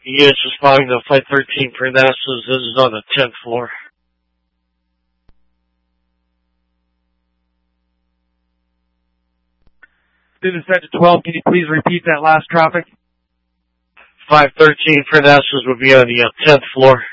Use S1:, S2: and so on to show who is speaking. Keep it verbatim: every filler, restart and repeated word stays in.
S1: Units responding to Flight thirteen Parnassus. This is on the tenth floor.
S2: Student Sector twelve, can you please repeat that last traffic?
S1: five thirteen Parnassus would be on the uh, tenth floor.